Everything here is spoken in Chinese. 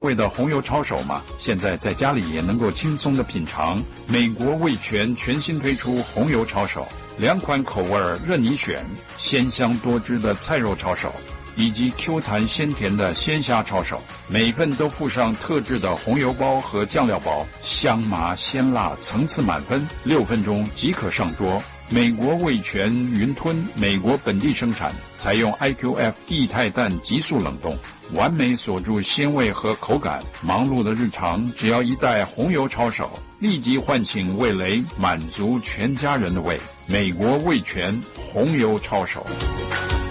味的红油抄手吗？现在在家里也能够轻松的品尝。美国味全全新推出红油抄手，2款口味任你选，鲜香多汁的菜肉抄手，以及 Q 弹鲜甜的鲜虾抄手，每份都附上特制的红油包和酱料包，香麻鲜辣，层次满分，6分钟即可上桌。美国味全云吞，美国本地生产，采用 IQF 液态氮急速冷冻，完美锁住鲜味和口感。忙碌的日常，只要一袋红油抄手，立即唤醒味蕾，满足全家人的胃。美国味全红油抄手。